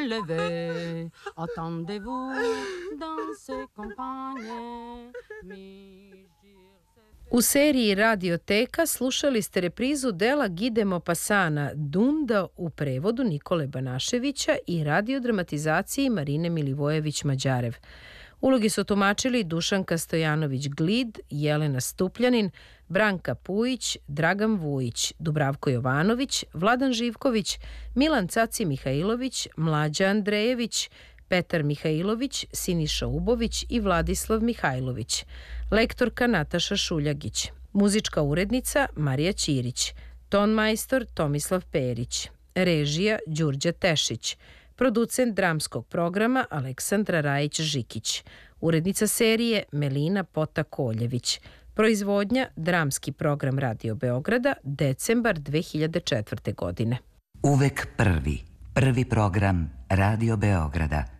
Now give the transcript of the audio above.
lever. Attendez-vous dans ces campagnes. U seriji Radioteka slušali ste reprizu dela Guy de Maupassana Dunda u prevodu Nikole Banaševića i radiodramatizaciji Marine Milivojević-Mađarev. Ulogi su tumačili Dušanka Stojanović-Glid, Jelena Stupljanin, Branka Pujić, Dragan Vujić, Dubravko Jovanović, Vladan Živković, Milan Caci Mihajlović, Mlađa Andrejević, Petar Mihajlović, Siniša Ubović i Vladislav Mihajlović. Lektorka Nataša Šuljagić. Muzička urednica Marija Ćirić. Tonmajstor Tomislav Perić. Režija Đurđa Tešić. Producent dramskog programa Aleksandra Rajić-Žikić. Urednica serije Melina Pota-Koljević. Proizvodnja Dramski program Radio Beograda, decembar 2004. godine. Uvek prvi. Prvi program Radio Beograda.